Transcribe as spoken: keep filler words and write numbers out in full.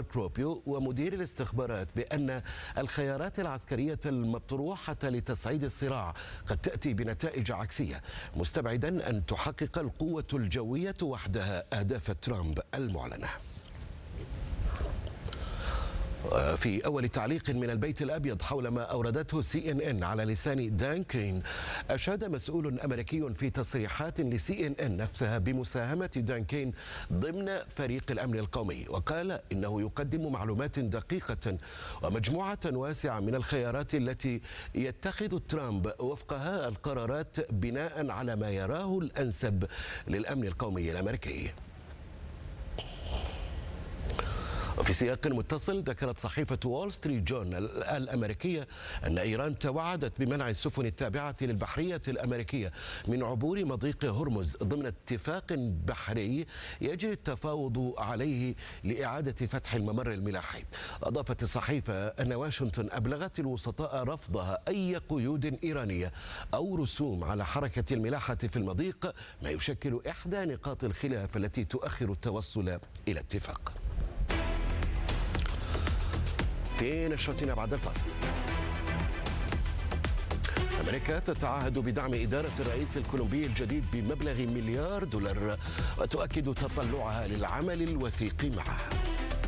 روبيو ومدير الاستخبارات بأن الخيارات العسكرية المطروحة لتصعيد الصراع قد تأتي بنتائج عكسية، مستبعدا أن تحقق القوة الجوية وحدها أهداف ترامب المعلنة. في أول تعليق من البيت الأبيض حول ما أوردته سي إن إن على لسان دان كين، أشاد مسؤول أمريكي في تصريحات لسي إن إن نفسها بمساهمة دان كين ضمن فريق الأمن القومي، وقال إنه يقدم معلومات دقيقة ومجموعة واسعة من الخيارات التي يتخذ ترامب وفقها القرارات بناء على ما يراه الأنسب للأمن القومي الأمريكي. وفي سياق متصل، ذكرت صحيفة وول ستريت جورنال الأمريكية أن إيران توعدت بمنع السفن التابعة للبحرية الأمريكية من عبور مضيق هرمز ضمن اتفاق بحري يجري التفاوض عليه لإعادة فتح الممر الملاحي. أضافت الصحيفة أن واشنطن أبلغت الوسطاء رفضها أي قيود إيرانية أو رسوم على حركة الملاحة في المضيق، ما يشكل إحدى نقاط الخلاف التي تؤخر التوصل إلى اتفاق. في نشرتنا بعد الفاصل، أمريكا تتعهد بدعم إدارة الرئيس الكولومبي الجديد بمبلغ مليار دولار وتؤكد تطلعها للعمل الوثيق معه.